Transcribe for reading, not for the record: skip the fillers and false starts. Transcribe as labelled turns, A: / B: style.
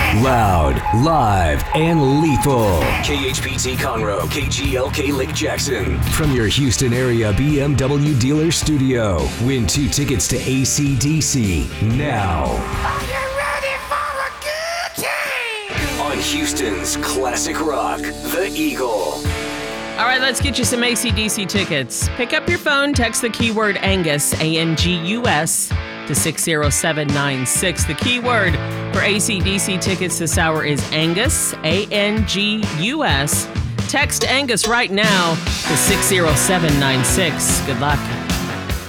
A: Loud, live, and lethal.
B: KHPT Conroe, KGLK Lake Jackson.
A: From your Houston area BMW dealer studio. Win 2 tickets to AC/DC now.
C: Are you ready for a good time?
B: On Houston's classic rock, The Eagle.
D: All right, let's get you some AC/DC tickets. Pick up your phone, text the keyword Angus, A-N-G-U-S, to 60796. The keyword for AC/DC tickets this hour is Angus, A-N-G-U-S. Text Angus right now to 60796. Good luck.